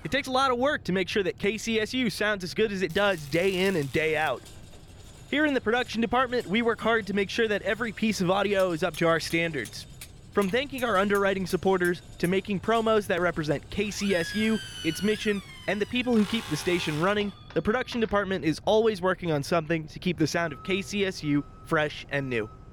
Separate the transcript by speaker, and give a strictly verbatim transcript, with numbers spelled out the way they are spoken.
Speaker 1: It takes a lot of work to make sure that K C S U sounds as good as it does day in and day out. Here in the production department, we work hard to make sure that every piece of audio is up to our standards. From thanking our underwriting supporters to making promos that represent K C S U, its mission, and the people who keep the station running, the production department is always working on something to keep the sound of K C S U fresh and new.